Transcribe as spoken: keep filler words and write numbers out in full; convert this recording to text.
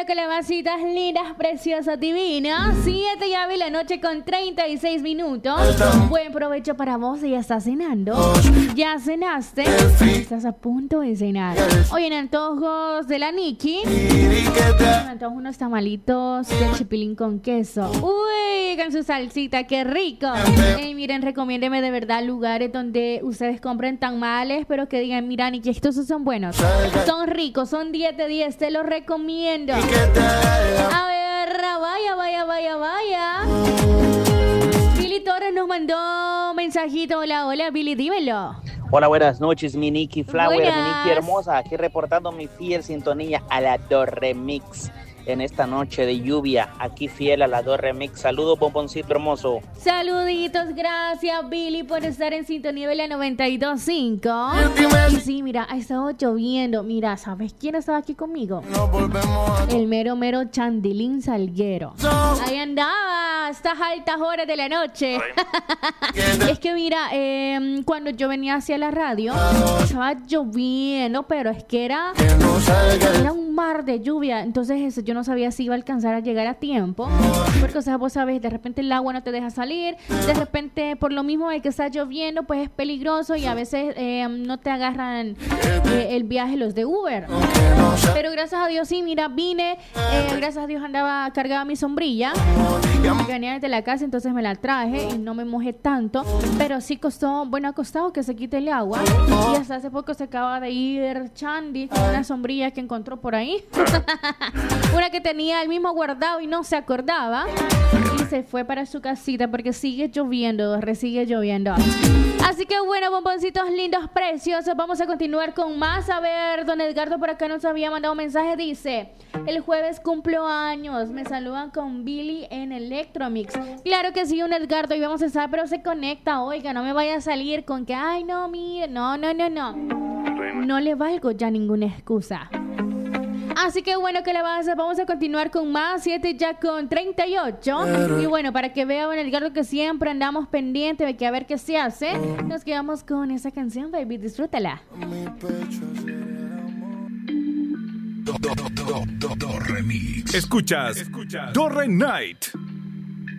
calabacitas lindas, preciosas, divinas. Siete ya vi la noche con treinta y seis minutos. Buen provecho para vos si ya estás cenando. ¿Ya cenaste? Estás a punto de cenar. Hoy en antojos de la Nikki, me antojo unos tamalitos de chipilín con queso. Uy, con su salsita, qué rico. Hey, miren, recomiéndeme de verdad lugares donde ustedes compren tamales, pero que digan, mira, Nikki, estos son buenos, son ricos, son diez de diez, te los recomiendo. A ver, vaya, vaya, vaya, vaya. Billy Torres nos mandó mensajito. Hola, hola, Billy, dímelo. Hola, buenas noches, mi Nikki Flower, Buenas. mi Nikki hermosa, aquí reportando mi fiel sintonía a la Dorremix en esta noche de lluvia, aquí fiel a la Dorremix. Saludos, bomboncito hermoso. Saluditos, gracias Billy por estar en sintonía de la noventa y dos punto cinco. Y sí, mira, ha estado lloviendo. Mira, ¿sabes quién estaba aquí conmigo? El mero mero Chandilín Salguero. Ahí andaba a estas altas horas de la noche. Es que mira, eh, cuando yo venía hacia la radio, estaba lloviendo, pero es que era, era un mar de lluvia. Entonces eso, yo no sabía si iba a alcanzar a llegar a tiempo, porque o sea, vos sabés, de repente el agua no te deja salir, de repente por lo mismo de que está lloviendo, pues es peligroso y a veces eh, no te agarran eh, el viaje los de Uber. Pero gracias a Dios sí, mira, vine, eh, gracias a Dios andaba cargada mi sombrilla, venía desde la casa, entonces me la traje y no me mojé tanto, pero sí costó, bueno, ha costado que se quite el agua. Y hasta hace poco se acaba de ir Chandy con una sombrilla que encontró por ahí. Una que tenía el mismo guardado y no se acordaba, y se fue para su casita porque sigue lloviendo, re sigue lloviendo. Así que bueno, bomboncitos lindos, preciosos, vamos a continuar con más. A ver, don Edgardo por acá nos había mandado un mensaje, dice: el jueves cumplo años, me saludan con Billy en Electromix. Claro que sí, un Edgardo, y vamos a estar, pero se conecta, oiga, no me vaya a salir con que, ay no, mire, no, no, no, no, no le valgo ya ninguna excusa. Así que bueno, que le va a hacer? Vamos a continuar con más, siete ya con treinta y ocho. Y bueno, para que vean en el Edgardo que siempre andamos pendientes de que a ver qué se hace, nos quedamos con esa canción, baby, disfrútala. Do, do, do, do, do, do remix. Escuchas, Escuchas. Dorre Night.